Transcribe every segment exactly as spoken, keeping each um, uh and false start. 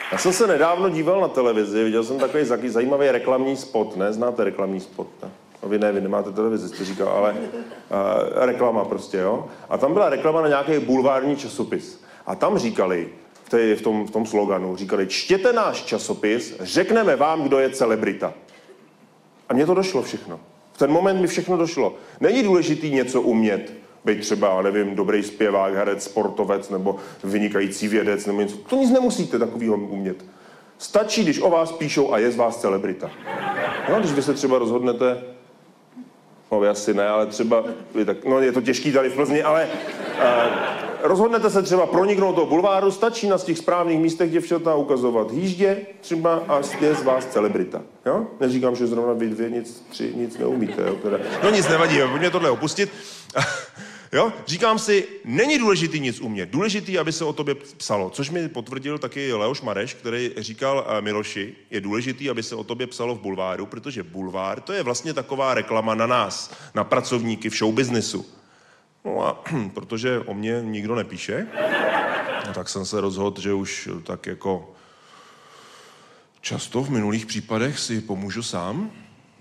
Já jsem se nedávno díval na televizi, viděl jsem takový zajímavý reklamní spot, ne? Znáte reklamní spot, ne? No vy ne, vy nemáte televizi, jste říkal, ale uh, reklama prostě, jo? A tam byla reklama na nějaký bulvární časopis. A tam říkali, v, té, v, tom, v tom sloganu, říkali, čtěte náš časopis, řekneme vám, kdo je celebrita. A mně to došlo všechno. V ten moment mi všechno došlo. Není důležitý něco umět, být třeba, nevím, dobrý zpěvák, herec, sportovec nebo vynikající vědec nebo něco. To nic nemusíte takovýho umět. Stačí, když o vás píšou a je z vás celebrita. No, když vy se třeba rozhodnete, no vy asi ne, ale třeba, tak, no je to těžký tady v Plzni, ale uh, rozhodnete se třeba proniknout do bulváru, stačí na těch správných místech děvčata ukazovat hýždě třeba a je z vás celebrita. Jo? Neříkám, že zrovna vy dvě nic, tři, nic neumíte. Jo, teda. No nic nevadí, pojďme tohle opustit. Jo? Říkám si, není důležitý nic umět, důležitý, aby se o tobě psalo, což mi potvrdil taky Leoš Mareš, který říkal Miloši, je důležitý, aby se o tobě psalo v bulváru, protože bulvár to je vlastně taková reklama na nás, na pracovníky v showbiznisu. No a protože o mě nikdo nepíše, no tak jsem se rozhodl, že už tak jako často v minulých případech si pomůžu sám.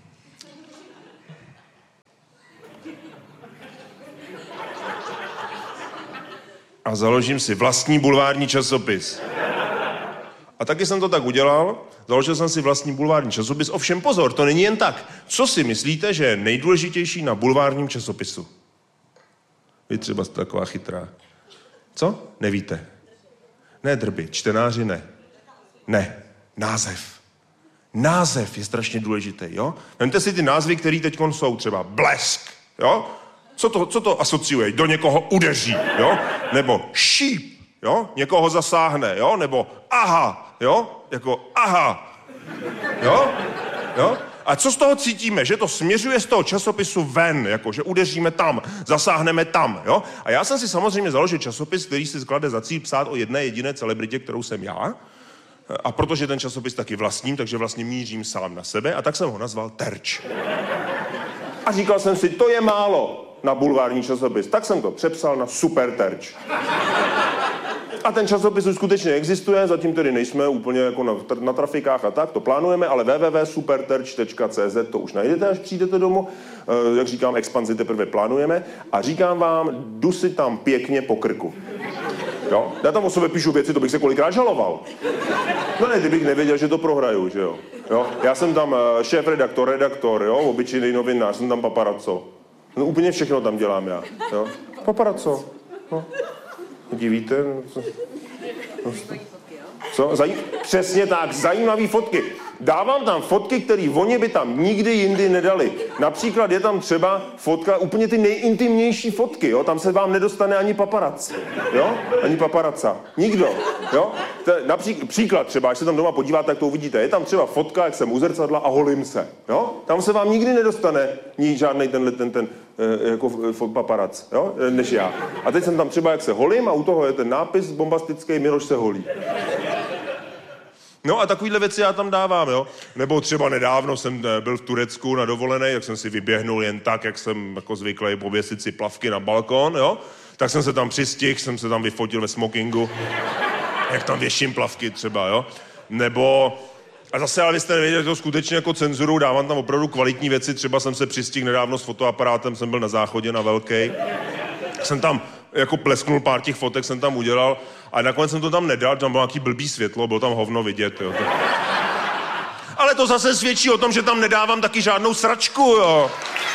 A založím si vlastní bulvární časopis. A taky jsem to tak udělal. Založil jsem si vlastní bulvární časopis. Ovšem pozor, to není jen tak. Co si myslíte, že je nejdůležitější na bulvárním časopisu? Vy třeba jste taková chytrá. Co? Nevíte. Ne drby, čtenáři ne. Ne, název. Název je strašně důležitý, jo? Vemte si ty názvy, které teď jsou třeba blesk, jo? Co to, co to asociuje? Do někoho udeří, jo? Nebo šíp, jo? Někoho zasáhne, jo? Nebo aha, jo? Jako aha, jo? Jo? A co z toho cítíme? Že to směřuje z toho časopisu ven, jako že udeříme tam, zasáhneme tam, jo? A já jsem si samozřejmě založil časopis, který si sklade za cíl psát o jedné jediné celebritě, kterou jsem já. A protože ten časopis taky vlastním, takže vlastně mířím sám na sebe a tak jsem ho nazval Terč. A říkal jsem si, to je málo na bulvární časopis. Tak jsem to přepsal na Super Terč. A ten časopis už skutečně existuje, zatím tedy nejsme úplně jako na, na trafikách a tak, to plánujeme, ale w w w tečka superterč tečka c z to už najdete, až přijdete domů. E, jak říkám, expanzi teprve plánujeme. A říkám vám, jdu si tam pěkně po krku. Jo? Já tam o sobě píšu věci, to bych se kolikrát žaloval. No ne, kdybych nevěděl, že to prohraju, že jo. jo? Já jsem tam šéf-redaktor, redaktor, jo, obyčejný novinář, jsem tam paparazzo. No úplně všechno tam dělám já, jo. Paparazzo, no. Divíte? Co? Co? Zaj... Přesně tak, zajímavý fotky. Dávám tam fotky, které oni by tam nikdy jindy nedali. Například je tam třeba fotka, úplně ty nejintimnější fotky, jo? Tam se vám nedostane ani paparazzi, jo? Ani paparazza. Nikdo, jo? Například, příklad třeba, až se tam doma podíváte, tak to uvidíte. Je tam třeba fotka, jak jsem u zrcadla a holím se, jo? Tam se vám nikdy nedostane ní žádnej tenhle ten, ten, jako paparazz, jo? Než já. A teď jsem tam třeba, jak se holím a u toho je ten nápis bombastický Miloš se holí. No a takovýhle věci já tam dávám, jo. Nebo třeba nedávno jsem byl v Turecku na dovolené, jak jsem si vyběhnul jen tak, jak jsem jako zvyklý pověsit si plavky na balkon, jo. Tak jsem se tam přistihl, jsem se tam vyfotil ve smokingu, jak tam věším plavky třeba, jo. Nebo, a zase, ale vy jste nevěděli, že to skutečně jako cenzuru, dávám tam opravdu kvalitní věci, třeba jsem se přistihl nedávno s fotoaparátem, jsem byl na záchodě na velkej, jsem tam jako plesknul pár těch fotek, jsem tam udělal a nakonec jsem to tam nedal, tam bylo nějaký blbý světlo, bylo tam hovno vidět, jo. Ale to zase svědčí o tom, že tam nedávám taky žádnou sračku, jo.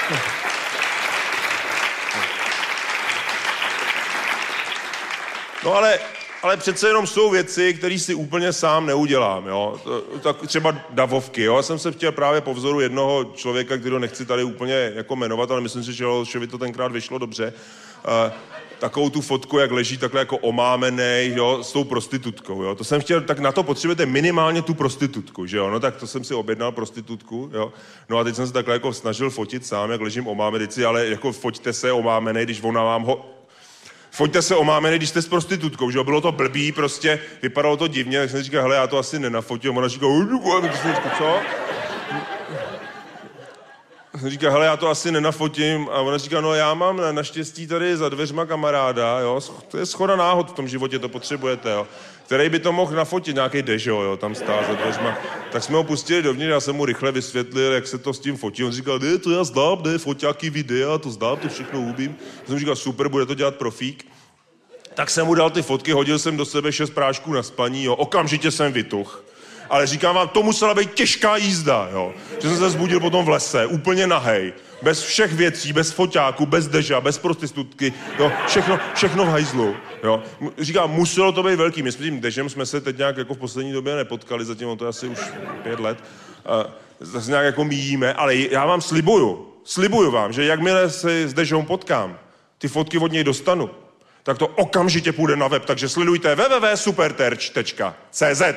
No ale, ale přece jenom jsou věci, které si úplně sám neudělám, jo. Tak třeba davovky, jo. Já jsem se chtěl právě po vzoru jednoho člověka, kterého nechci tady úplně jako jmenovat, ale myslím si, že by to tenkrát vyšlo dobře. Uh, takovou tu fotku, jak leží takhle jako omámenej, jo, s tou prostitutkou, jo. To jsem chtěl, tak na to potřebujete minimálně tu prostitutku, že jo. No tak to jsem si objednal prostitutku, jo. No a teď jsem se takhle jako snažil fotit sám, jak ležím omámenej, ale jako foťte se omámenej, když ona vám ho... Foťte se omámenej, když jste s prostitutkou, že jo. Bylo to blbý, prostě vypadalo to divně, tak jsem říkal, hele, já to asi nenafotím. Ona říkal, co? říká, hele, já to asi nenafotím. A ona říká, no já mám naštěstí tady za dveřma kamaráda, jo. To je shoda náhod v tom životě, to potřebujete, jo. Který by to mohl nafotit, nějaký Dežo, jo, tam stál za dveřma. Tak jsme ho pustili dovnitř, já jsem mu rychle vysvětlil, jak se to s tím fotí. On říkal, ne, to já znám, ne, foťáky, videa, to znám, to všechno umím. Já jsem říkal, super, bude to dělat profík. Tak jsem mu dal ty fotky, hodil jsem do sebe šest prášků na spaní, jo, okamžitě jsem vytuch. Ale říkám vám, to musela být těžká jízda, jo. Že jsem se zbudil potom v lese, úplně nahej, bez všech věcí, bez foťáku, bez Deža, bez prostitutky, jo, všechno, všechno v hajzlu, jo. Říkám, muselo to být velký, my s tím Dežem jsme se teď nějak jako v poslední době nepotkali, zatím on to je asi už pět let, uh, zase nějak jako míjíme, ale já vám slibuju, slibuju vám, že jakmile se s Dežou potkám, ty fotky od něj dostanu, tak to okamžitě půjde na web, takže sledujte w w w tečka superterč tečka c z.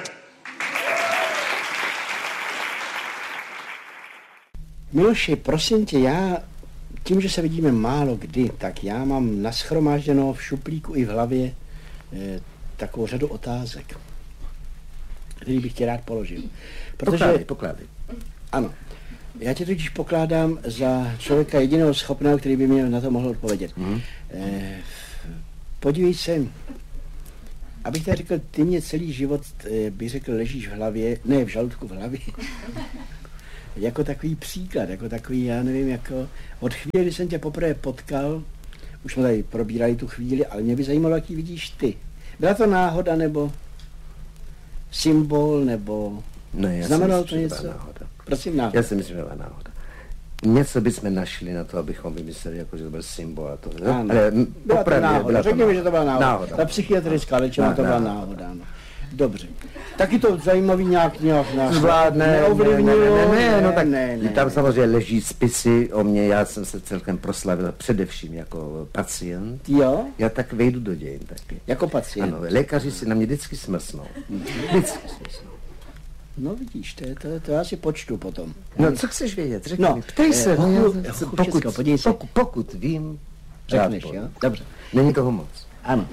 Miloši, prosím tě, já tím, že se vidíme málo kdy, tak já mám nashromážděno v šuplíku i v hlavě eh, takovou řadu otázek, který bych tě rád položil. Protože... Pokládej, pokládej. Ano. Já tě totiž pokládám za člověka jediného schopného, který by mě na to mohl odpovědět. Mm. Eh, podívej se, abych tady řekl, ty mě celý život, eh, bych řekl, ležíš v hlavě, ne v žaludku, v hlavě. Jako takový příklad, jako takový, já nevím, jako od chvíle, kdy jsem tě poprvé potkal, už jsme tady probírali tu chvíli, ale mě by zajímalo, jaký vidíš ty. Byla to náhoda, nebo symbol, nebo ne, znamenalo to něco? Prosím, náhoda. Já si myslím, že byla náhoda. Něco bychom našli na to, abychom vymysleli, jako, že to byl symbol a to. Ano. Ale byla to náhoda, řekněme, že to byla náhoda. náhoda. Ta psychiatrická léčba, to byla náhoda, ano. Dobře. Taky to zajímavý nějak nějak nás zvládne, neovlivnilo. Ne, ne, ne, no tak ne, ne, tam ne. samozřejmě leží spisy o mě, já jsem se celkem proslavil především jako pacient. Jo? Já tak vejdu do dějin taky. Jako pacient? Ano, lékaři si na mě vždycky smrsnou. Vždycky smrsnou. No vidíš, to, to, to já si počtu potom. No, co chceš vědět? Řekni no, mi, ptej se. Eh, no, hochu, já, hochu, pokud, všecko, podívej se. pokud, pokud vím, řekneš, jo? Dobře. Není toho moc. Ano.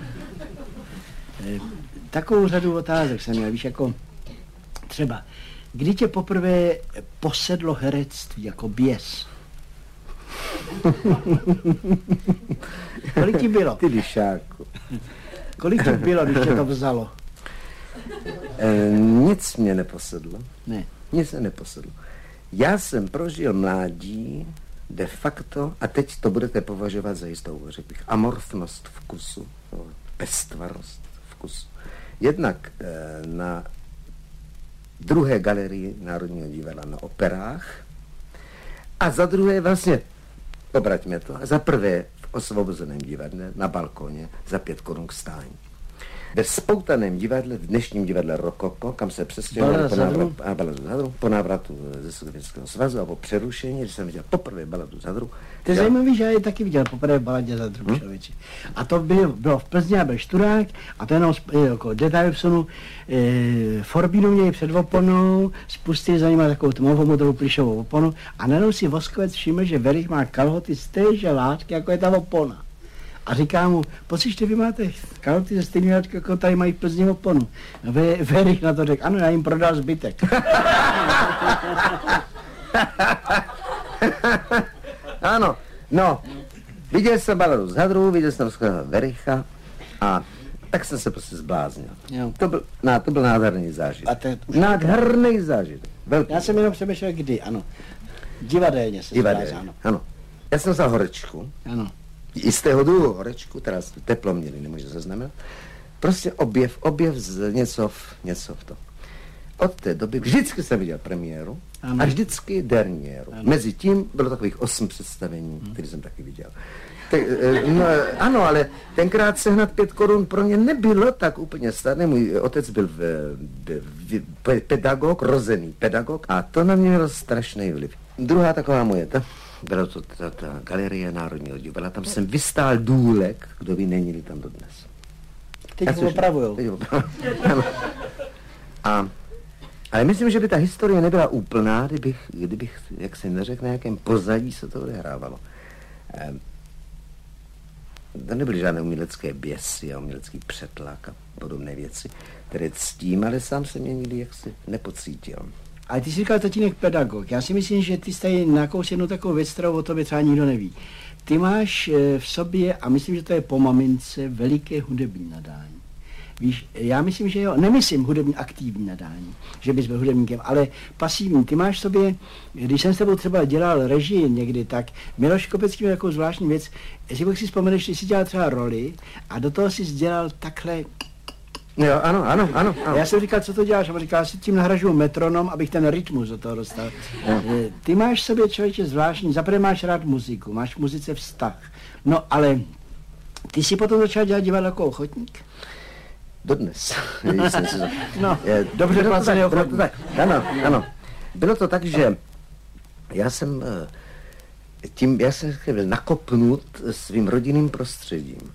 E, takovou řadu otázek jsem měl, víš, jako třeba, kdy tě poprvé posedlo herectví jako běs? Kolik ti bylo? Ty lišáku. Kolik ti bylo, když tě to vzalo? E, nic mě neposedlo. Ne. Nic mě neposedlo. Já jsem prožil mládí de facto, a teď to budete považovat za jistou, řekl bych, amorfnost vkusu, pestvarost vkusu. Jednak e, na druhé galerii Národního divadla na operách a za druhé vlastně, obraťme to, za prvé v Osvobozeném divadle na balkoně za pět korun k stání. Ve spoutaném divadle, v dnešním divadle Rokoko, kam se přestěhovali po návratu, a baladu Zadru, po návratu ze Sovětského svazu a po přerušení, když jsem viděl poprvé baladu Zadru. To je já... zajímavý, že já ji taky viděl poprvé v baladě Zadru, hmm? člověči. A to bylo, bylo v Plzni a byl Šturák a to jenom jako detail vsunu, e, Forbínu měli před oponou, spustili za nima takovou tmavou modrou plišovou oponu a najednou si Voskovec všiml, že Verich má kalhoty z téže látky, jako je ta opona. A říká mu, pocíšte, vy máte kalhoty ze stejný látky, jako tady mají v Plzni oponu. A Verich na to řekl, ano, já jim prodal zbytek. Ano, no, viděl jsem baladu Zadru, viděl jsem skvělého Vericha a tak jsem se prostě zbláznil. Jo. To byl, ná, to byl nádherný zážitek. Nádherný zážitek. Velký. Já jsem jenom přemýšlel, kdy, ano. Divadelně se Divadelně, ano. ano. Já jsem vzal horečku. Ano. I z tého druhu horečku, teda teplo měli, nemůže se znamenat. Prostě objev, objev z něco v, něco v tom. Od té doby vždycky jsem viděl premiéru ano. a vždycky derniéru. Ano. Mezi tím bylo takových osm představení, hmm. které jsem taky viděl. Te, no, ano, ale tenkrát sehnat pět korun pro mě nebylo tak úplně snadné. Můj otec byl v, v, v, pedagog, rozený pedagog a to na mě mělo strašný vliv. Druhá taková moje, ta, byla to ta, ta galerie Národního divadla, tam jsem vystál důlek, kdo ví, není tam dodnes. Teď ho opravujou. Teď ho opravujou. A ale myslím, že by ta historie nebyla úplná, kdybych, kdybych jak se neřekl, na jakém pozadí se to odehrávalo. Ehm, to nebyly žádné umělecké běsy a umělecký přetlak a podobné věci, které ctím, ale sám jsem je nikdy jaksi nepocítil. Ale ty jsi říkal tatínek pedagog. Já si myslím, že ty jsi tady nakous jednu takovou věc, kterou o tobě třeba nikdo neví. Ty máš v sobě, a myslím, že to je po mamince, veliké hudební nadání. Víš, já myslím, že jo, nemyslím hudební aktivní nadání, že bys byl hudebníkem, ale pasivní. Ty máš v sobě, když jsem s tebou třeba dělal režii někdy, tak Miloš Kopecký měl takovou zvláštní věc, jestli si vzpomeneš, že jsi dělal třeba roli a do toho jsi dělal takhle. Jo, ano, ano, ano, ano. Já jsem říkal, co to děláš? A on říkal, si tím nahražuju metronom, abych ten rytmus do toho dostal. No. Ty máš v sobě, člověče, zvláštní, zaprvé máš rád muziku, máš v muzice vztah. No, ale ty si potom začal dělat divadlo jako ochotník? Dodnes. No, dobře placený ochotník. Ano, ano. Bylo to tak, že já jsem tím, já jsem byl nakopnut svým rodinným prostředím.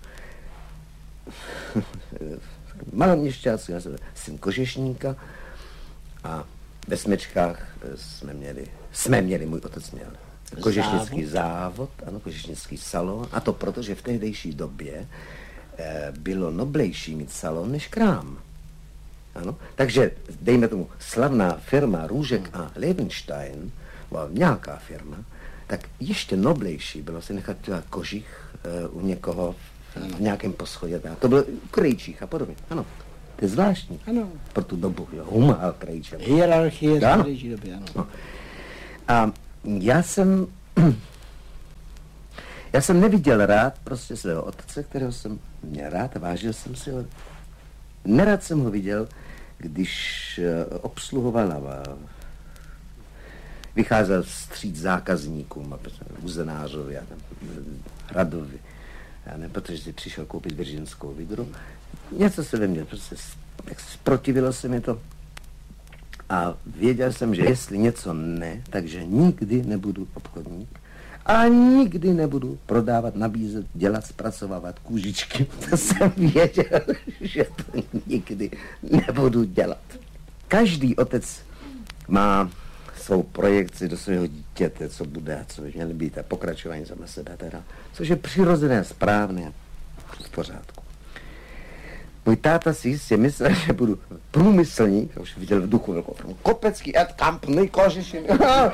Maloměšťáci, já jsem syn kožešníka a ve Smečkách jsme měli, jsme měli, můj otec měl kožešnický závod, ano, kožešnický salon, a to proto, že v tehdejší době eh, bylo noblejší mít salon než krám. Ano, takže dejme tomu slavná firma Růžek a Levenstein, byla nějaká firma, tak ještě noblejší bylo si nechat dělat kožich eh, u někoho v nějakém poschodě. To byl krejčích a podobně. Ano, to je zvláštní. Ano. Pro tu dobu, jo, Humál krejčem. Hierarchie z tehdejší doby, ano. No. A já jsem, já jsem neviděl rád prostě svého otce, kterého jsem měl rád a vážil jsem si ho. Nerad jsem ho viděl, když obsluhoval a vycházel vstříc zákazníkům, a uzenářovi a tam Radovi. Já ne, protože si přišel koupit viržinskou vidru. Něco se ve mně, prostě jak zprotivilo se mi to. A věděl jsem, že jestli něco ne, takže nikdy nebudu obchodník. A nikdy nebudu prodávat, nabízet, dělat, zpracovávat kůžičky. To jsem věděl, že to nikdy nebudu dělat. Každý otec má svou projekci do svého dítěte, co bude a co by měly být a pokračování sama sebe teda, což je přirozené, správné v pořádku. Můj táta si jistě myslel, že budu průmyslník, už viděl v duchu velkou firmu, Kopecký Ed Company, Kožešin.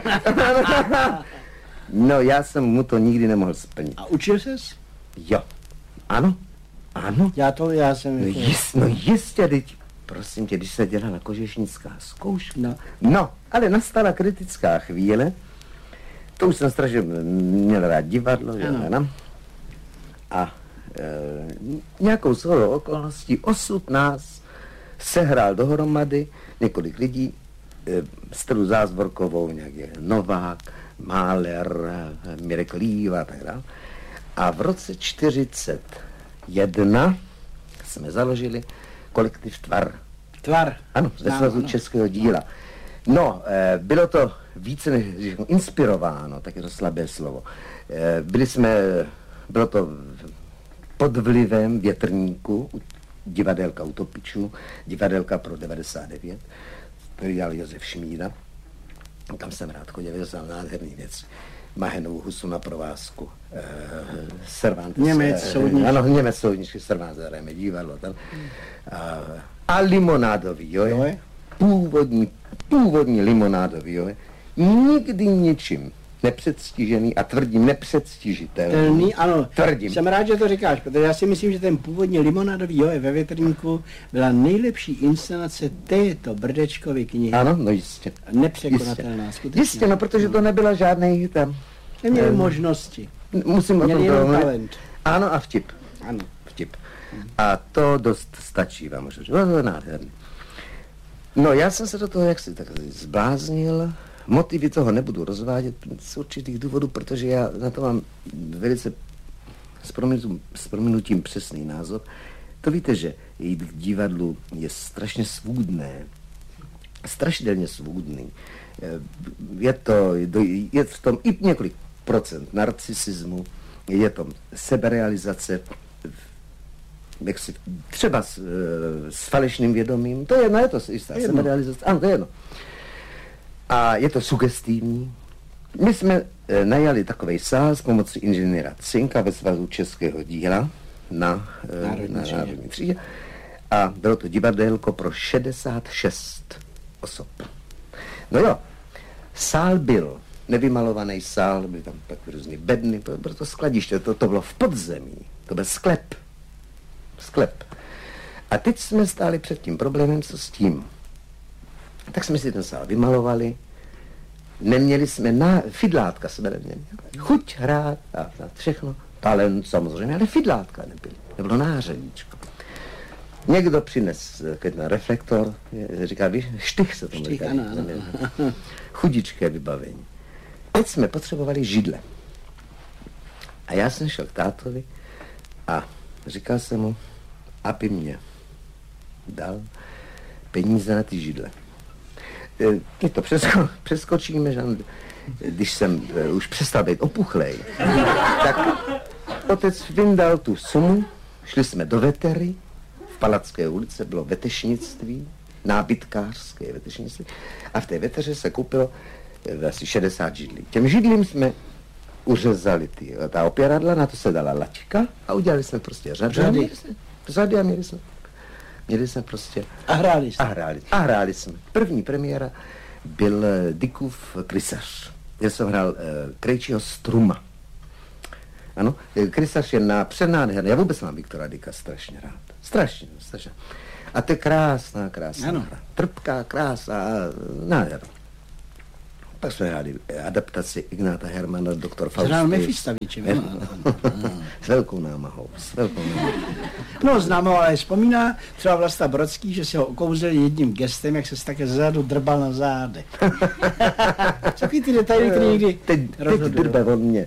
No, já jsem mu to nikdy nemohl splnit. A učil ses? Jo. Ano. Ano. Já to, já jsem... No, jist, no jistě, teď, prosím tě, když se dělala kožešnická zkouška. No. no, ale nastala kritická chvíle. To už jsem strašně měl rád divadlo, že ano. A e, nějakou shodou okolností osud nás sehrál dohromady několik lidí, e, Stelu Zázvorkovou, nějaký Novák, Máler, Mirek Líva a tak dále. A v roce čtyřicet jedna jsme založili kolektiv Tvar. Tvar. Ano, ze Svazu českého díla. No, e, bylo to více než inspirováno, tak je to slabé slovo. E, byli jsme, bylo to pod vlivem Větrníku, divadelka Utopičů, divadelka pro devadesát devět, který dělal Josef Šmída. Tam jsem rád chodil, dělal nádherný věc. Mahenovou husu na provázku. E, Cervantes. Němec soudník. Ano, Němec soudník, Cervantes, hrajeme divadlo tam. A, a limonádový, jo, jo. Původní, původní limonádový, jo. Nikdy ničím nepředstižený a tvrdím nepředstižitelný. Telný, ano. Tvrdím. Jsem rád, že to říkáš, protože já si myslím, že ten původní limonádový joje ve Větrníku byla nejlepší inscenace této Brdečkovy knihy. Ano, no jistě. Nepřekonatelná, jistě. skutečně. Jistě, no, protože to nebyla žádný tam. Neměli um, možnosti. Musím o tom jenom talent. Ano, a vtip. Ano. Vtip. A to dost stačí vám, můžu říct. To je nádherný. No, já jsem se do toho jaksi tak zbláznil. Motivy toho nebudu rozvádět z určitých důvodů, protože já na to mám velice s prominutím, s prominutím přesný názor. To víte, že jít k divadlu je strašně svůdné. Strašidelně svůdný. Je to, je v tom i několik procent narcisismu, je to seberealizace, jak si, třeba s, s falešným vědomím, to je jedno, je to jistá seberealizace, ano, to je jedno. A je to sugestivní. My jsme e, najali takovej sál s pomocí inženýra Cinka ve Svazu českého díla na Národní třídě. A bylo to divadelko pro šedesát šest osob. No jo, sál byl, nevymalovaný sál, byly tam pak různý bedny, to bylo to skladiště, to, to bylo v podzemí, to byl sklep. Sklep. A teď jsme stáli před tím problémem, co s tím. Tak jsme si ten sál vymalovali, neměli jsme, na, fidlátka jsme neměli, chuť hrát a, a všechno, talent samozřejmě, ale fidlátka nebyly, nebylo nářadíčko. Někdo přines na reflektor, říká, víš, štych se tomu říká. Chudičké vybavení. Teď jsme potřebovali židle. A já jsem šel k tátovi a říkal jsem mu, aby mě dal peníze na ty židle. Teď to přesko, přeskočíme, že když jsem už přestal být opuchlej, tak otec vyndal tu sumu, šli jsme do Vetery, v Palacké ulice bylo vetešnictví, nábytkářské vetešnictví, a v té Veteře se koupilo asi šedesát židlí. Těm židlím jsme uřezali ty, ta opěradla, na to se dala laťka a udělali jsme prostě řady. Řady, řady a měli jsme, měli jsme prostě... A hráli jsme. A hráli, a hráli jsme. První premiéra byl Dickův Krysař. Já jsem hrál uh, Krejčího Struma. Ano, Krysař je na přednádherný. Já vůbec mám Viktora Dicka strašně rád. Strašně, strašně. A to je krásná, krásná ano. hra. Trpká, krásná, nádherná. Pak jsme hráli adaptaci Ignáta Hermana, doktor Fausty. Hrál Mefistaviče. S velkou námahou, s velkou námahou. No, známo, ale vzpomíná třeba Vlasta Brodský, že si ho okouzeli jedním gestem, jak se si také zezadu drbal na zádech. Takový ty detaily, které někdy teď, teď drbe od mě.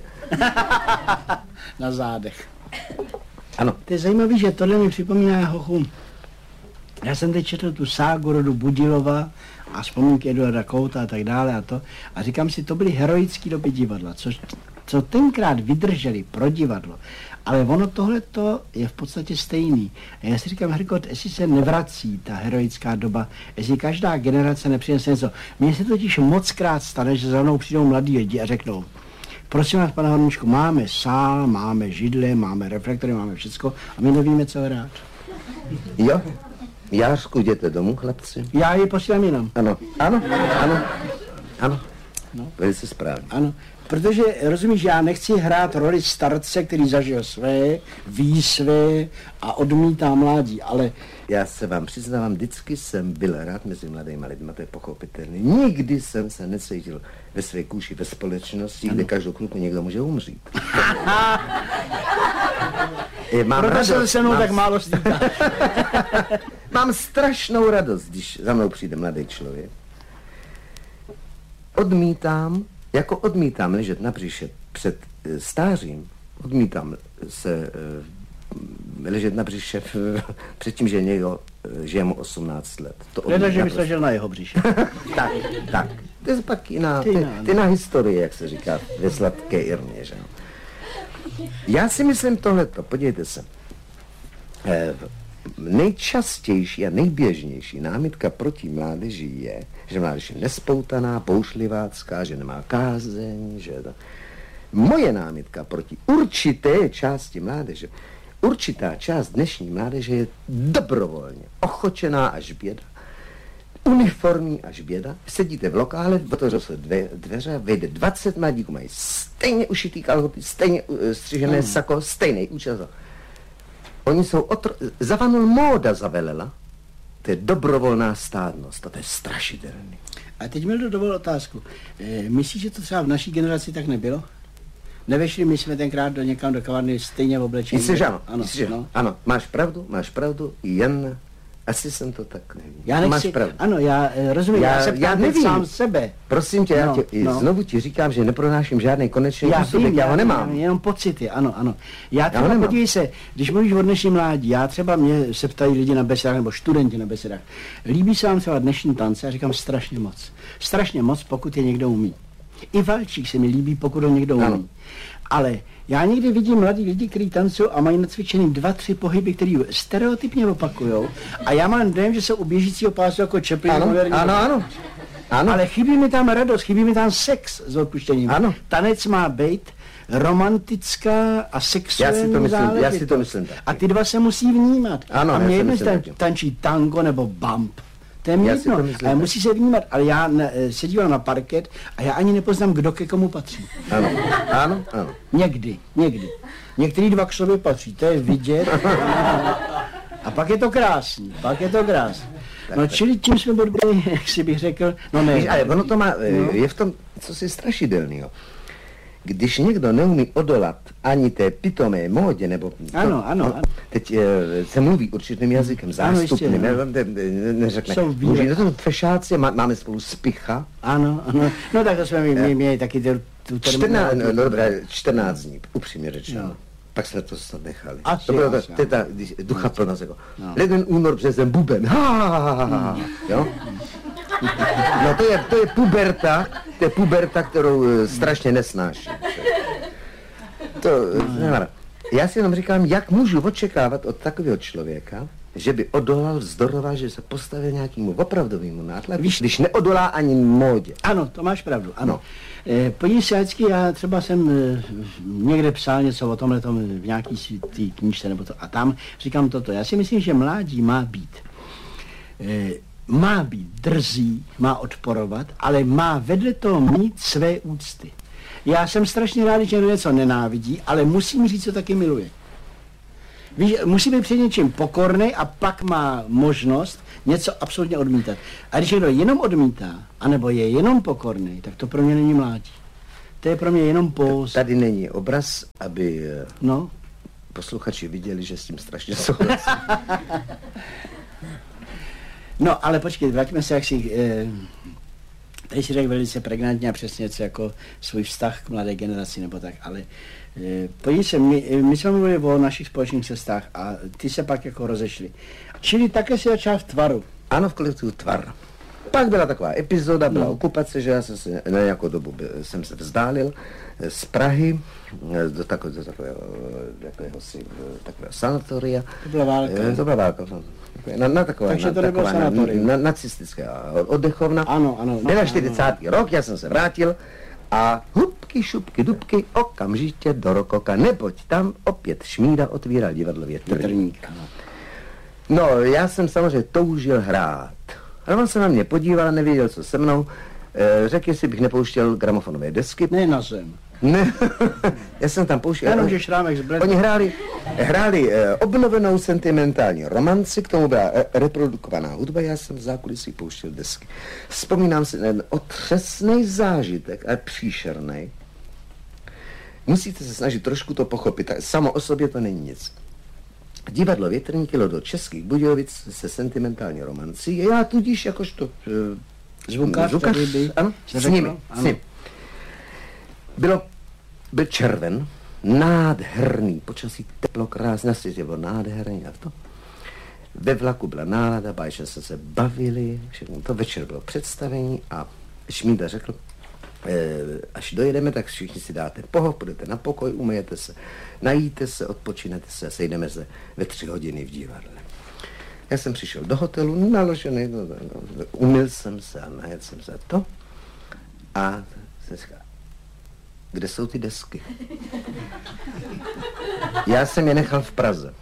Na zádech. Ano. To je zajímavé, že tohle mi připomíná hochu. Já jsem teď četl tu ságu rodu Budilova a vzpomínky Eduarda Kouta a tak dále a to. A říkám si, to byly heroické doby divadla, co, co tenkrát vydrželi pro divadlo. Ale ono tohleto je v podstatě stejný. A já si říkám, Herkot, jestli se nevrací ta heroická doba, jestli každá generace nepřinese něco. Mně se totiž mockrát stane, že za mnou přijdou mladí lidi a řeknou, prosím vás, pane Horníčku, máme sál, máme židle, máme reflektory, máme všecko a my nevíme, co hrát. Jo, Jářku, jděte domů, chlapci. Já ji posílám jinam. Ano, ano, ano, ano, no. Velice správně. Ano, protože, rozumíš, já nechci hrát roli starce, který zažil své, ví své a odmítá mládí, ale... Já se vám přiznávám, vždycky jsem byl rád mezi mladými lidmi, to je pochopitelné. Nikdy jsem se necítil ve své kůži, ve společnosti, ano. Kde každou chvilku někdo může umřít. Je, mám Proto radost, se se mnou mám... tak málo stýká. Mám strašnou radost, když za mnou přijde mladý člověk. Odmítám, jako odmítám ležet na břiše před e, stářím, odmítám se e, ležet na břiše před tím, že někdo e, žije mu osmnáct let. Hleda, že bys ležel na jeho břiše. Tak, tak. To je pak jiná, ty, ty na historii, jak se říká, ve sladké Irmě, že no. Já si myslím tohleto, podívejte se. E, nejčastější a nejběžnější námitka proti mládeži je, že mládež je nespoutaná, boušlivácká, že nemá kázeň, že... To... Moje námitka proti určité části mládeže, určitá část dnešní mládeže je dobrovolně ochočená až běda, uniformní až běda. Sedíte v lokále, otevřou se dve, dveře, vejde dvacet mladíků, mají stejně ušitý kalhoty, stejně uh, střižené mm. sako, stejný účes. Oni jsou otro... Zavanul móda zavelela. To je dobrovolná stádnost. To je strašidelný. A teď mi dovol otázku. E, myslíš, že to třeba v naší generaci tak nebylo? Nevešli my jsme tenkrát do někam do kavárny stejně v oblečení? Myslíš, že ano. Ano, Myslíš, no. Ano, máš pravdu, máš pravdu, jen... Asi jsem to tak nevím. Já nechci, máš pravdu. Ano, já rozumím, já, já se ptám teď sám sebe. Prosím tě, no, já tě, no. znovu ti říkám, že nepronáším žádný konečný já úsudek, vím, já ho nemám. Já, jenom pocity, ano, ano. Já třeba, podívej se, když mluvíš o dnešní mládí, já třeba mě se ptají lidi na besedách, nebo studenti na besedách, líbí se vám třeba dnešní tance? Já říkám strašně moc. Strašně moc, pokud je někdo umí. I valčík se mi líbí, pokud ho někdo umí. Ano. Ale já někdy vidím mladí lidi, kteří tancují a mají nacvičený dva, tři pohyby, který stereotypně opakujou. A já mám dojem, že jsou u běžícího pásu jako Chaplin. Ano, ano, ano, ano. Ale chybí mi tam radost, chybí mi tam sex s odpuštěním. Ano. Tanec má být romantická a sexuální já si to myslím, záležitost. Já si to myslím tak. A ty dva se musí vnímat. Ano, a mě jedno, tan, tančí tango nebo bump. To je mi Já si jedno, to myslím, ale tak. musí se vnímat, ale já ne, se dívám na parket a já ani nepoznám, kdo ke komu patří. Ano, ano, ano. Někdy, někdy. Některý dva k sobě patří, to je vidět. A pak je to krásný, pak je to krásný. No čili tím jsme bodli, jak si bych řekl, no ne. Víš, ale ono to má, je v tom, co si strašidelného. Když někdo neumí odolat ani té pitomé módě, nebo... To, Ano, ano, no, ano. teď e, se mluví určitým jazykem, zástupným, jistě, ne, no. ne, ne, neřekne. Jsou výle- Může, to fešáci, má, máme spolu spicha. Ano, ano. No tak to jsme mi- mi- měli taky tu, tu čtrnáct, terminologii. no, dobré, čtrnáct dní, upřímně řečeno. No. Pak jsme to snad nechali. Asi, to bylo asi, to, to je ta když, ducha plnost, jako. No. Leden, únor, březen, buben. Ha, ha, ha, ha, ha, jo? No to je, to je puberta, to je puberta, kterou e, strašně nesnáším. To, no. Já si jenom říkám, jak můžu očekávat od takového člověka, že by odolal vzdorova, že se postavil nějakému opravdovému nátlaku, Víš- když neodolá ani módě. Ano, to máš pravdu, ano. No. Eh, Podívej se, vždycky já třeba jsem eh, někde psal něco o tomhle tom v nějaký si- tý knížce nebo to a tam říkám toto. Já si myslím, že mládí má být, eh, má být drzý, má odporovat, ale má vedle toho mít své úcty. Já jsem strašně rád, že něco nenávidí, ale musím říct, co taky miluje. Víš, musí být před něčím pokorný a pak má možnost něco absolutně odmítat. A když někdo jenom odmítá, anebo je jenom pokorný, tak to pro mě není mládí. To je pro mě jenom pós. Tady není obraz, aby e, No, posluchači viděli, že s tím strašně souhlasím. no, ale počkej, vraťme se, jak si... Eh, tady si řekl velice pregnantně a přesně něco jako svůj vztah k mladé generaci nebo tak, ale eh, podívej se, my, my jsme mluvili o našich společných cestách a ty se pak jako rozešli. Čili také si začal v Tvaru. Ano, v kolektivu Tvar. Pak byla taková epizoda, byla no. okupace, že já jsem se na nějakou dobu by, jsem se vzdálil z Prahy do, tako, do takového, takového, si, takového sanatoria. To byla válka. E, to byla válka. Na, na takové, Takže na, to nebylo taková, sanatorium. na, na, nacistická oddechovna. Ano, ano. No, Byl čtyřicátý rok, já jsem se vrátil a hubky, šupky, dubky, okamžitě do Rokoka, neboť tam opět Šmída otvíral divadlo Větrník. Větrník, ano. No, já jsem samozřejmě toužil hrát. Ale on se na mě podíval, nevěděl, co se mnou. E, řekl, jestli bych nepouštěl gramofonové desky. Ne na zem. Ne, já jsem tam pouštěl. Jenom, že šrámek z Bledla. Oni hráli, hráli e, obnovenou sentimentální romanci, k tomu byla e, reprodukovaná hudba, já jsem v zákulisí pouštěl desky. Vzpomínám si na otřesný zážitek, ale příšerný. Musíte se snažit trošku to pochopit, tak samo o sobě to není nic. Divadlo Větrník jelo do Českých Budějovic se sentimentální romancí. Já tudíž jakožto e, Zvukař, zvukař tady by ano, se s řeklo, nimi, ano. s nimi. Bylo, byl červen, nádherný, počasí teplo, krásné, na světě bylo nádherný a to. Ve vlaku byla nálada, báječně se se bavili, všechno to, večer bylo představení a Šmída řekl, až dojedeme, tak všichni si dáte poho, půjdete na pokoj, umyjete se, najíte se, odpočinete se a sejdeme se ve tři hodiny v divadle. Já jsem přišel do hotelu, naložený, no, no, no, umyl jsem se a najedl jsem se to a jsem říkal, kde jsou ty desky? Já jsem je nechal v Praze.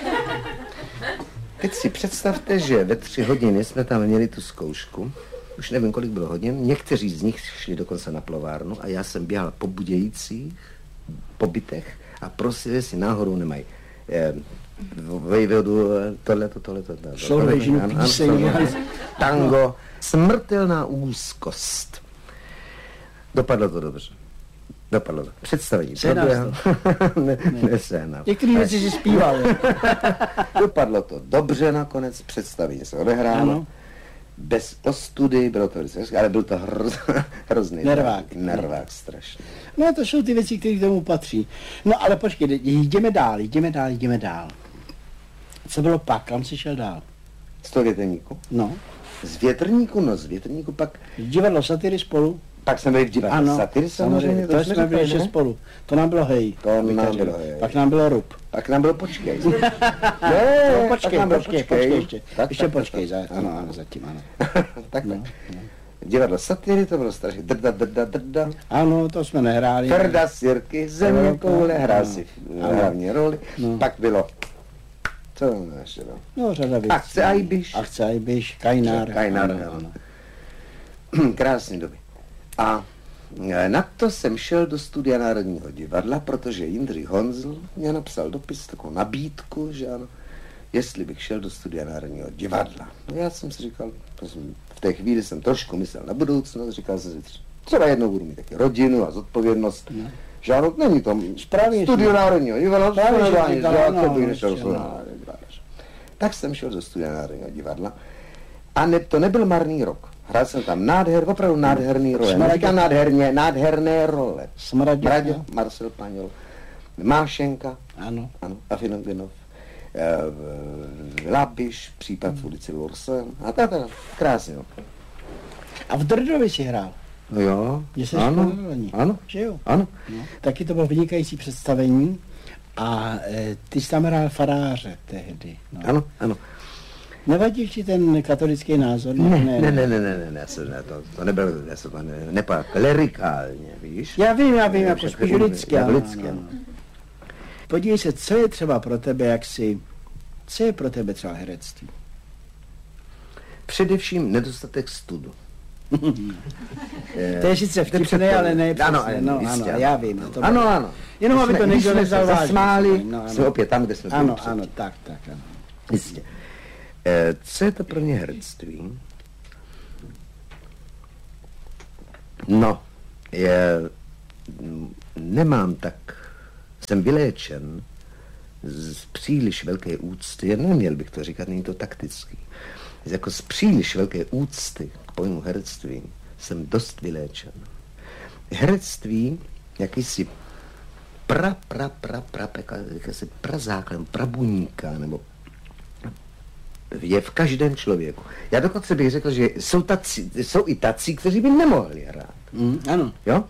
Teď si představte, že ve tři hodiny jsme tam měli tu zkoušku. Už nevím, kolik bylo hodin. Někteří z nich šli dokonce na plovárnu a já jsem běhal po Budějcích, po bytech a prosili, jestli náhodou nemají eh, vejvodu, tohleto, tohleto, tohleto. Souhležinu píseň. Tango. Smrtelná úzkost. Dopadlo to dobře. Dopadlo to. Představení. Sehnal ne, nesehnal. Některé věci si zpíval. Dopadlo to dobře nakonec, představení se odehrálo. Ano. Bez ostudy, bylo to velice, ale byl to hroz, hrozný Nervák. nervák strašný. No to jsou ty věci, které k tomu patří. No ale počkej, jdeme dál, jdeme dál, jdeme dál. Co bylo pak, kam jsi šel dál? Z toho Větrníku? No, Z Větrníku, no z Větrníku pak, divadlo Satyry spolu. pak jsme byli v divadle Ano, Satyry samozřejmě. to jsme byli ještě ne? spolu. To nám bylo hej. To bych nám tak řekl. bylo hej. Pak nám bylo rub. Pak nám bylo počkej. No, ne, počkej, pak nám bylo počkej, počkej, ještě. Tak, ještě tak, počkej, tak, za, tak. ano, ano, zatím, ano. tak, No, tak. Divadlo Satyry, to bylo strašně drda, drda, drda. Ano, to jsme nehráli. Frda, Sirky, země, koule, hrál si Ano. hlavní roli. No. Pak bylo Co tam ještě, no? No, řada věcí. Akce Ajbiš. Akce Ajbiš, Kajnár. Kajnár, ano, ano. ano. Krásný doby. A na to jsem šel do studia Národního divadla, protože Jindřich Honzl mě napsal dopis, takovou nabídku, že ano, jestli bych šel do studia Národního divadla. No já jsem si říkal, v té chvíli jsem trošku myslel na budoucnost, říkal jsem si, třeba jednou budu mít taky rodinu a zodpovědnost. No. Že ano, není to Správně studio Národního divadla, Správně, to není no, to bych no, nešel no. do Národního divadla. Tak jsem šel do studia Národního divadla a ne, to nebyl marný rok. Hrál jsem tam nádher, opravdu nádherný role. Neříkám nádherně, nádherné role. Smradě. Mradě, Marcel Paňol, Mášenka, Ano. ano, Afinogdenov, Labiš, případ v ulici Lorsen, a tak, krásně. No. A v Drdovi si hrál. No jo, Že jsi ano, školení. ano, Že jo? ano. No. Taky to bylo vynikající představení a e, ty jsi tam hrál faráře tehdy. No. Ano, ano. Nevadí ti ten katolický názor? Ne, ne, ne, ne, ne, ne, ne, ne to, to nebyl, já jsem ne, nepadl, klerikálně, víš? Já vím, já vím, jako Však spíš jako lidský. jako ano, lidský, ano. Podívej se, co je třeba pro tebe, jak si, co je pro tebe třeba herectví? Především nedostatek studu. To je sice vtipné, ale ne ano, přesně, ano, no, jistě, ano, já vím. To ano, bylo. ano. Jenom aby to Když někdo jsme nevzal se vážně. zasmáli, No, ano. jsme opět tam, kde jsme byli Ano, předtím. ano, tak, tak, ano. Jistě. Eh, co je to pro mě herectví? No, je, nemám tak, jsem vyléčen z příliš velké úcty, neměl bych to říkat, není to taktický, jako z příliš velké úcty k pojmu herectví jsem dost vyléčen. Herectví, jakýsi pra, pra, pra, pra, jakýsi prazáklad, prabuníka, nebo je v každém člověku. Já dokonce bych řekl, že jsou, taci, jsou i tací, kteří by nemohli hrát. Mm, ano. Jo?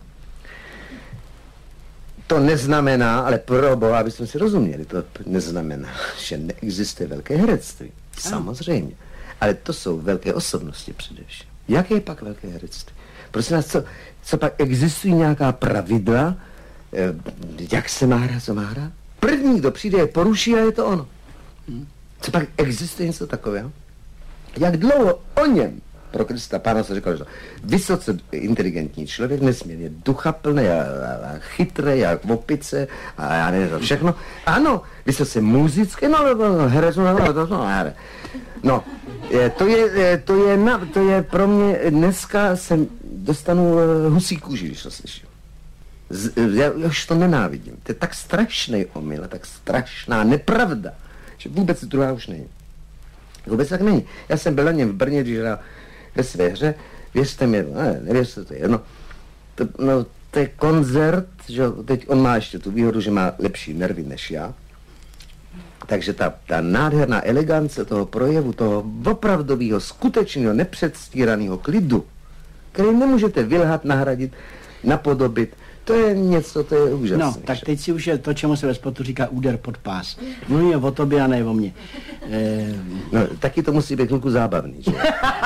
To neznamená, ale pro Boha, abychom si rozuměli, to neznamená, že neexistuje velké herectví. Samozřejmě. Ale to jsou velké osobnosti především. Jaké je pak velké herectví? Prosím vás, co, co pak existují nějaká pravidla, eh, jak se má hrát, co má hrát? První, kdo přijde, je poruší a je to ono. Co pak existuje něco takového? Jak dlouho o něm pro Krista Pána se říkal, že to vysoce inteligentní člověk, nesmírně duchaplný a, a, a chytrý a opice a já nevím to všechno. Ano, vysoce muzické, no, no, no herec, no, no, no, no, no, no je, to, je, to, je na, to je pro mě, dneska jsem dostanu husí kůži, když to slyším. Z, já už to nenávidím. To je tak strašný omyl, tak strašná nepravda, že vůbec druhá už není. Vůbec tak není. Já jsem byl na něm v Brně, když hrál ve své hře, věřte mi, ne, nevěřte, to je jedno. To, no, to je koncert, že teď on má ještě tu výhodu, že má lepší nervy než já. Takže ta, ta nádherná elegance toho projevu, toho opravdového, skutečného, nepředstíraného klidu, který nemůžete vylhat, nahradit, napodobit, to je něco, to je úžasné. No, tak teď si už je to, čemu se ve sportu říká úder pod pás. Mluvíme o tobě a ne o mně. E... No, taky to musí být chvilku zábavný, že?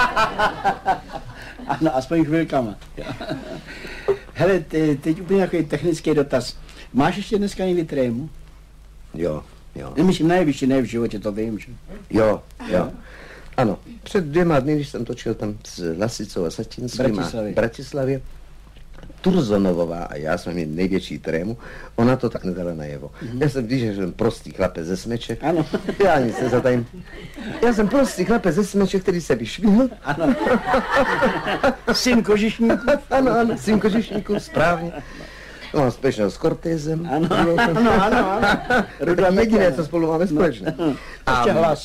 Ano, aspoň chvilkama. Hele, te, teď úplně nějaký technický dotaz. Máš ještě dneska někdy trému? Jo, jo. Nemyslím, nejvyšší, ne v životě, to vím, že? Jo, jo. Ano, před dvěma dny, když jsem točil tam s Lasicou a Satinským a v Bratislavě, Turzonovová a já jsme měli největší trému, ona to tak nedala najevo. Mm-hmm. Já jsem, když jsem prostý chlapec ze Smeček, ano. Já nic nezatajím. Já jsem prostý chlapec ze Smeček, který se vyšvihl. Ano. Syn kožišníků. Ano, ano, syn kožišníků, správně. Mám společného s Cortézem. Ano, ano, ano, ano. Ruda jediné, co spolu máme společné. No, ještě hlas.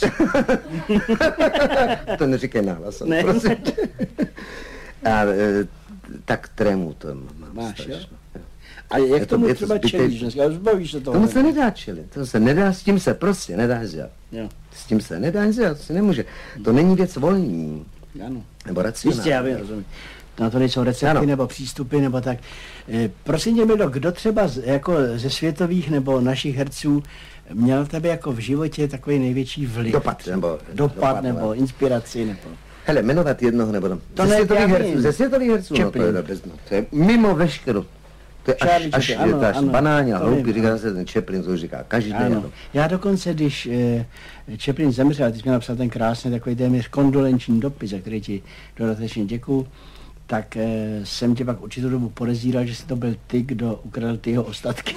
To neříkej na hlas, ne. prosím. A tak trému to mám. Máš, jo? A jak to, tomu to třeba čelíš dneska? Zbavíš se toho? Tomu se nedá čelit. To se nedá, s tím se prostě nedá dělat. Jo. S tím se nedá dělat, to se nemůže. To není věc volní. Ano. Nebo racionální. Jistě, já vím, rozumím. Na to nejsou recepty ano. nebo přístupy nebo tak. E, prosím tě, Milo, kdo třeba z, jako ze světových nebo našich herců měl tebe jako v životě takový největší vliv? Dopad, nebo... Dopad, dopad nebo no. inspiraci, nebo... Hele, jmenovat jednoho nebo... To ze ne, světových já herců, vím. ze světových herců, no, to je, to je mimo veškerou. To je až, Charlie až, Chaplin, ano, je to až ano, banální a to hloupý, vím, říká ano. se ten Chaplin, to už říká každý. Ano. Ano. Já dokonce, když eh, Chaplin zemřel, ty jsi mi napsal ten krásný takový téměř kondolenční dopis, za který ti dodatečně děkuju, tak eh, jsem tě pak určitou dobu podezíral, že jsi to byl ty, kdo ukradl ty jeho ostatky.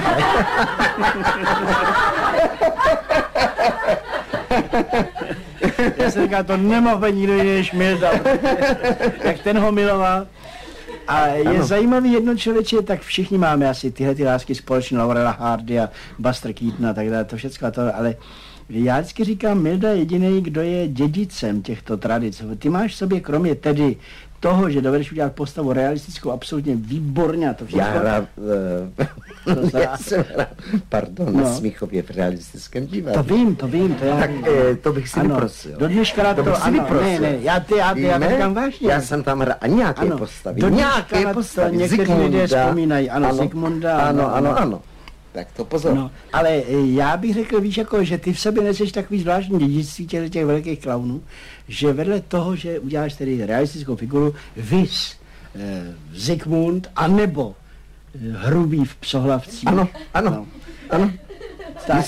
Já jsem říkal, to nemohl být nikdo jiný než Milda, jak ten ho miloval. A je Ano. zajímavý jedno člověče, tak všichni máme asi tyhle ty lásky společné, Laurela Hardy a Buster Keaton a tak dále, to všechno to, ale já vždycky říkám, Milda je jediný, kdo je dědicem těchto tradic. Ty máš v sobě, kromě tedy toho, že dovedeš udělat postavu realistickou, absolutně výborně a to všechno. Já hrál, To uh, znamená- já jsem hrál, pardon, No. na Smíchově v realistickém divadle. To vím, to vím, to já Tak vím. eh, to bych si Ano, vyprosil. do dneška To to, bych si ano, vyprosil. ne, ne, já, ty, já, ty, já to Víme? říkám vážně. Já jsem tam hrál a nějaké Ano, postavy, do dneška nějaké na to postavy, někteří lidé vzpomínají, ano, Zikmunda, ano, ano, ano, ano. ano. Tak to pozor. No, ale eh, já bych řekl, víš, jako, že ty v sobě neseš takový zvláštní dědictví těch, těch velkých klaunů, že vedle toho, že uděláš tedy realistickou figuru, vys eh, Zikmund, anebo eh, Hrubý v Psohlavcích. Ano, ano, No. ano. Tak,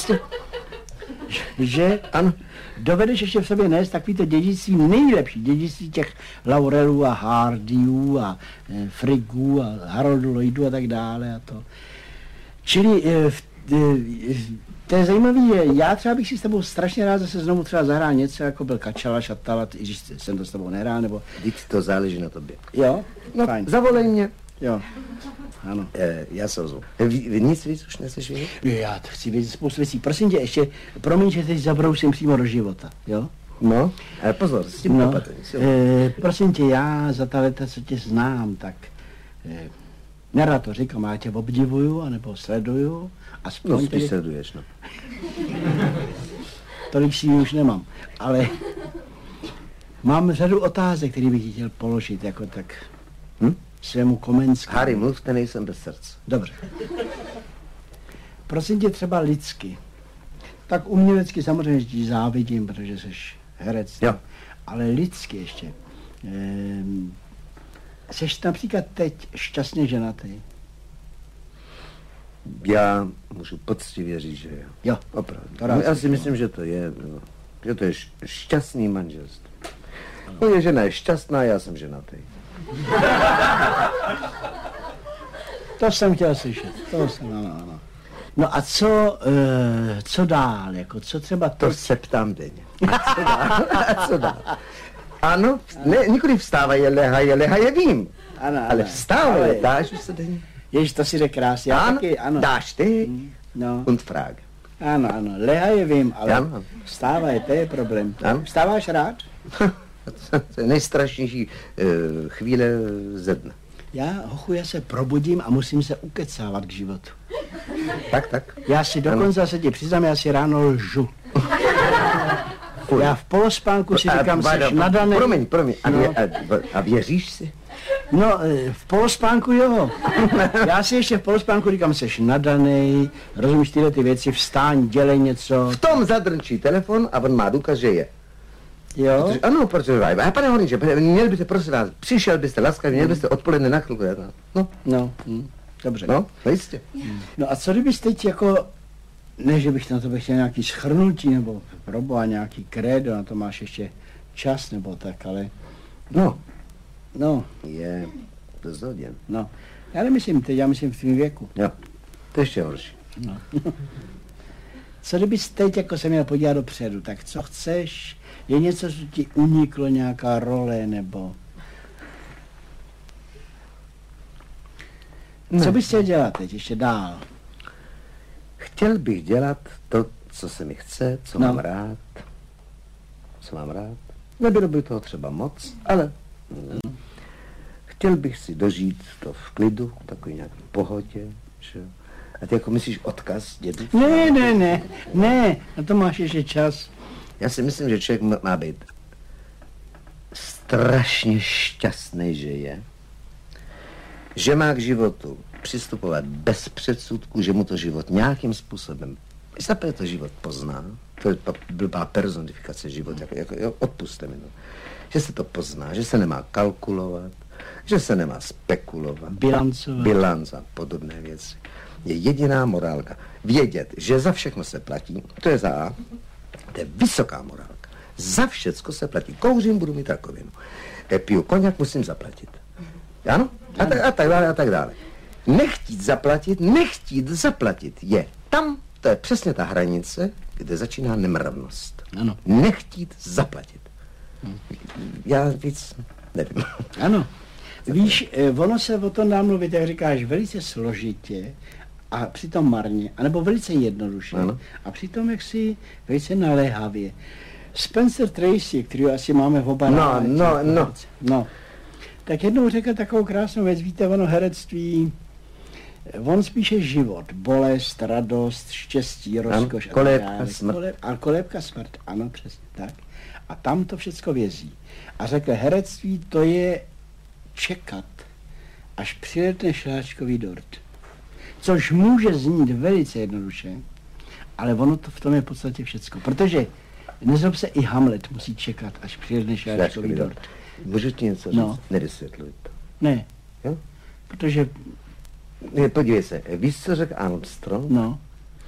že Ano. dovedeš ještě v sobě nést takový to dědictví, nejlepší dědictví těch Laurelů a Hardyů a e, Friggů a Haroldu Lloydů a tak dále a to. Čili e, v, e, to je zajímavý, je, já třeba bych si s tebou strašně rád zase znovu třeba zahrál něco, jako byl Kačala, Šatala, i když jsem to s tebou nehrál, nebo Vždyť to záleží na tobě. jo, No, fajn, zavolej mě. jo, ano. Eh, já se ozvu. Vy, vy nic víc už nechceš vědět? Já to chci vědět spoustu věcí, prosím tě, ještě, promiň, že teď zabrousím přímo do života, jo? No, ale pozor, s tím No, opatrně. e, prosím tě, já za ta leta, co tě znám, tak e, nerad to říkám, já tě obdivuju, anebo sleduju, aspoň No, tedy, spíš sleduješ, no. tolik si už nemám, ale mám řadu otázek, které bych ti chtěl položit, jako tak Hm? svému Komenskému. Harry, mluvte, nejsem bez srdce. Dobře. Prosím tě třeba lidsky. Tak umělecky samozřejmě ti závidím, protože jsi herec. Jo. Ale lidsky ještě. Ehm, seš například teď šťastně ženatý? Já můžu poctivě říct, že jo. Jo. Opravdu. To rád Já si si myslím, že to je, no, že to je š- šťastný manželství. Moje žena je šťastná, já jsem ženatý. To jsem chtěl slyšet. To jsem, ano, ano. No a co, e, co dál? Jako, co třeba To teď? se ptám denně. A co dál? A co dál? Ano, ne, nikoli vstávaje, lehaje, lehaje vím. Ano, ano. Ale vstávaje, Ale- dáš už se denně. Ježiš, to si jde krásně. Já Ano, taky, ano. dáš ty No. und frage. Ano, ano, leha je vím, ale Ano. vstávaj, to je problém. Ano. Vstáváš rád? To je nejstrašnější uh, chvíle ze dne. Já, hochu, já se probudím a musím se ukecávat k životu. Tak, tak. Já si dokonce, se ti přiznám, já si ráno lžu. Já v polospánku si A, říkám, Váda, jsi nadaný. Promiň, promiň. A, No. vě, a, a věříš si? No, eh, v polospánku jo. Já si ještě v polospánku říkám, jsi nadaný, rozumíš tyhle ty věci, vstáň, dělej něco. V tom zadrnčí telefon a on má důkaz, že je. Jo? Protože, ano, protože, a pane Horníče, měl byste, prosím vás, přišel byste laskavě, měl byste odpoledne na chvilku. No, No, hm, dobře. no, no jistě. No a co kdybys teď jako, ne, že bych na to chtěl nějaký schrnutí, nebo proboha nějaký krédo, na to máš ještě čas, nebo tak, ale, No, no, je dost hodin. no. Já nemyslím teď, já myslím v tvým věku. Jo, to ještě horší. No. Co kdybys teď jako se měl podívat dopředu, tak co chceš? Je něco, co ti uniklo, nějaká role, nebo... Ne. Co bys chtěl dělat teď, ještě dál? Chtěl bych dělat to, co se mi chce, co No. mám rád. Co mám rád. Nebylo by toho třeba moc, ale mm, chtěl bych si dožít to v klidu, takový nějaký pohodě. Že? jo. A ty jako myslíš odkaz dědu? Ne, ne, ne, ne, na to máš ještě čas. Já si myslím, že člověk má- má být strašně šťastný, že je. Že má k životu přistupovat bez předsudků, že mu to život nějakým způsobem, zaprvé to život pozná, to je pa- blbá personifikace života, jako, jako, jo, odpuste mi to, že se to pozná, že se nemá kalkulovat, že se nemá spekulovat, bilancovat, bilanc a podobné věci. Je jediná morálka. Vědět, že za všechno se platí, to je za A, to je vysoká morálka. Za všecko se platí. Kouřím, budu mít rakovinu. E, piju koněk, musím zaplatit. Ano? A tak, a tak dále, a tak dále. Nechtít zaplatit, nechtít zaplatit je tam, to je přesně ta hranice, kde začíná nemravnost. Ano. Nechtít zaplatit. Hmm. Já víc nevím. Ano. Víš, ono se o tom dá mluvit, jak říkáš, velice složitě a přitom marně, anebo velice jednoduše ano. A přitom jaksi velice naléhavě. Spencer Tracy, který asi máme v oba no, no, no. no, tak jednou řekl takovou krásnou věc, víte, ono herectví, on spíše život, bolest, radost, štěstí, rozkoš. Ano, kolébka, smrt. Koleb, a kolébka, smrt, ano, přesně tak. A tam to všecko vězí. A řekl, herectví to je čekat, až přiletne šláčkový dort. Což může znít velice jednoduše, ale ono to v tom je v podstatě všecko. Protože nezlob se, i Hamlet musí čekat, až přiletne šláčkový dort. Můžeš ti něco říct? No. Nedysvětluj to. Ne. Jo? Protože... Ne, podívej se, víš, co řekl Armstrong? No.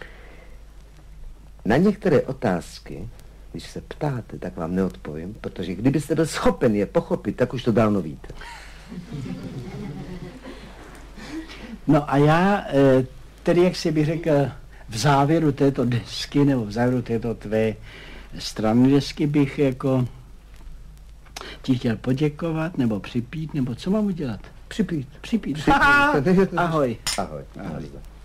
Na některé otázky, když se ptáte, tak vám neodpovím, protože kdybyste byl schopen je pochopit, tak už to dávno víte. No a já, tedy jak si bych řekl, v závěru této desky, nebo v závěru této tvé strany desky bych jako ti chtěl poděkovat, nebo připít, nebo co mám udělat? Připít. Připít. Připít. Ahoj. Ahoj. Ahoj. Ahoj.